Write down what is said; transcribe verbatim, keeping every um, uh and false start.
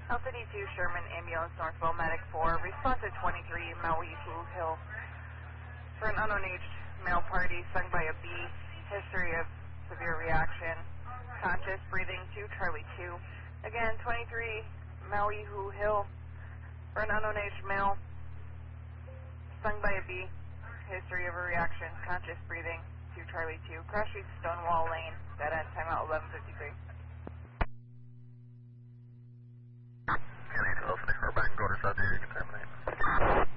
Alpha D two, Sherman, ambulance, Northwell, medic four, response at twenty-three, Maui Hoo Hill. For an unknown aged male party sung by a bee, history of severe reaction, conscious, breathing, two, Charlie two. Again, twenty-three, Maui Hoo Hill. For an unknown aged male sung by a bee, history of a reaction, conscious, breathing, two, Charlie two. Cross Street, Stonewall Lane, dead end, timeout eleven fifty-three.